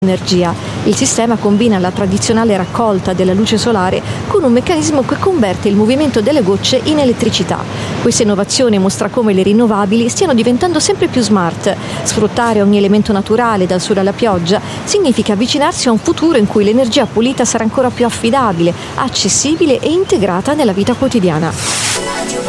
energia. Il sistema combina la tradizionale raccolta della luce solare con un meccanismo che converte il movimento delle gocce in elettricità. Questa innovazione mostra come le rinnovabili stiano diventando sempre più smart. Sfruttare ogni elemento naturale, dal sole alla pioggia, significa avvicinarsi a un futuro in cui l'energia pulita sarà ancora più affidabile, accessibile e integrata nella vita quotidiana.